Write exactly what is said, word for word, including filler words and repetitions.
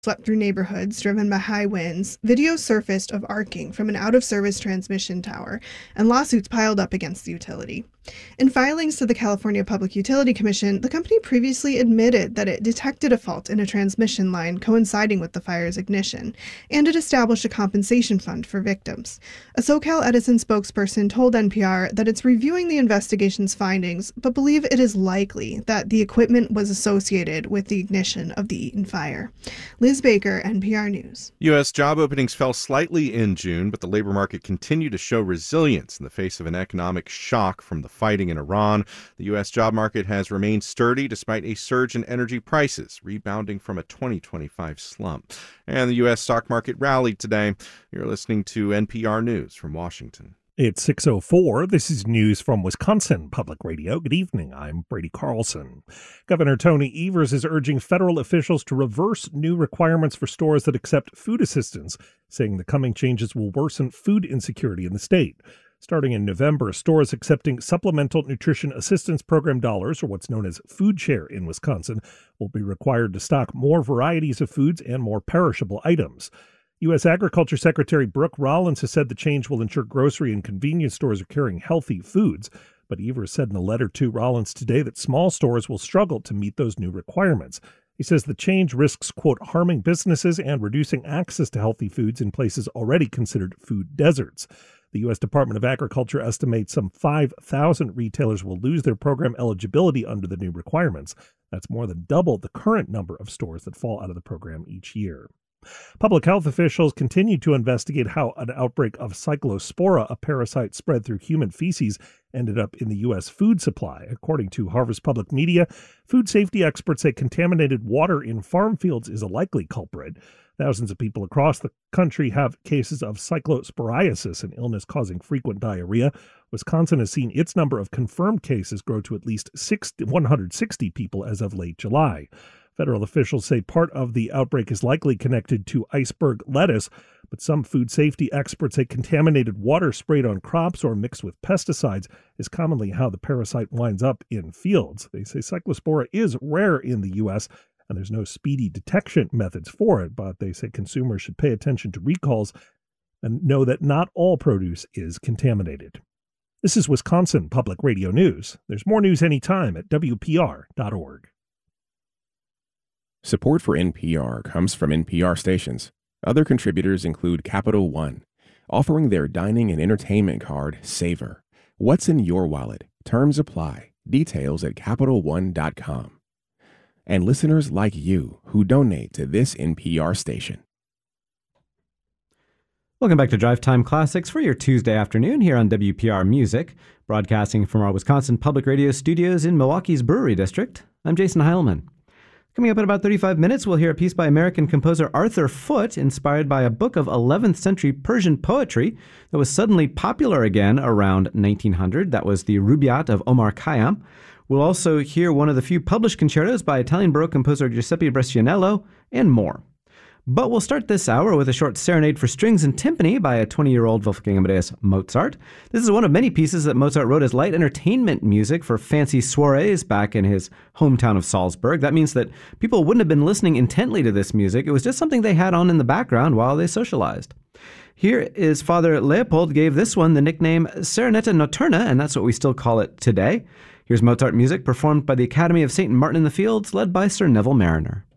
swept through neighborhoods driven by high winds, videos surfaced of arcing from an out-of-service transmission tower, and lawsuits piled up against the utility. In filings to the California Public Utility Commission, the company previously admitted that it detected a fault in a transmission line coinciding with the fire's ignition, and it established a compensation fund for victims. A SoCal Edison spokesperson told N P R that it's reviewing the investigation's findings, but believe it is likely that the equipment was associated with the ignition of the Eaton fire. Liz Baker, N P R News. U S job openings fell slightly in June, but the labor market continued to show resilience in the face of an economic shock from the fighting in Iran. The U S job market has remained sturdy despite a surge in energy prices, rebounding from a twenty twenty-five slump. And the U S stock market rallied today. You're listening to N P R News from Washington. It's six oh four. This is news from Wisconsin Public Radio. Good evening. I'm Brady Carlson. Governor Tony Evers is urging federal officials to reverse new requirements for stores that accept food assistance, saying the coming changes will worsen food insecurity in the state. Starting in November, stores accepting Supplemental Nutrition Assistance Program dollars, or what's known as Food Share in Wisconsin, will be required to stock more varieties of foods and more perishable items. U S Agriculture Secretary Brooke Rollins has said the change will ensure grocery and convenience stores are carrying healthy foods. But Evers said in a letter to Rollins today that small stores will struggle to meet those new requirements. He says the change risks, quote, harming businesses and reducing access to healthy foods in places already considered food deserts. The U S Department of Agriculture estimates some five thousand retailers will lose their program eligibility under the new requirements. That's more than double the current number of stores that fall out of the program each year. Public health officials continue to investigate how an outbreak of Cyclospora, a parasite spread through human feces, ended up in the U S food supply. According to Harvest Public Media, food safety experts say contaminated water in farm fields is a likely culprit. Thousands of people across the country have cases of cyclosporiasis, an illness causing frequent diarrhea. Wisconsin has seen its number of confirmed cases grow to at least one hundred sixty people as of late July. Federal officials say part of the outbreak is likely connected to iceberg lettuce, but some food safety experts say contaminated water sprayed on crops or mixed with pesticides is commonly how the parasite winds up in fields. They say Cyclospora is rare in the U S, and there's no speedy detection methods for it, but they say consumers should pay attention to recalls and know that not all produce is contaminated. This is Wisconsin Public Radio News. There's more news anytime at W P R dot org. Support for N P R comes from N P R stations. Other contributors include Capital One, offering their dining and entertainment card, Savor. What's in your wallet? Terms apply. Details at Capital One dot com. And listeners like you who donate to this N P R station. Welcome back to Drive Time Classics for your Tuesday afternoon here on W P R Music, broadcasting from our Wisconsin Public Radio studios in Milwaukee's Brewery District. I'm Jason Heilman. Coming up in about thirty-five minutes, we'll hear a piece by American composer Arthur Foote, inspired by a book of eleventh century Persian poetry that was suddenly popular again around nineteen hundred. That was the Rubaiyat of Omar Khayyam. We'll also hear one of the few published concertos by Italian Baroque composer Giuseppe Brescianello, and more. But we'll start this hour with a short serenade for strings and timpani by a twenty-year-old Wolfgang Amadeus Mozart. This is one of many pieces that Mozart wrote as light entertainment music for fancy soirees back in his hometown of Salzburg. That means that people wouldn't have been listening intently to this music. It was just something they had on in the background while they socialized. Here is Father Leopold gave this one the nickname Serenetta Notturna, and that's what we still call it today. Here's Mozart music performed by the Academy of Saint Martin in the Fields, led by Sir Neville Mariner.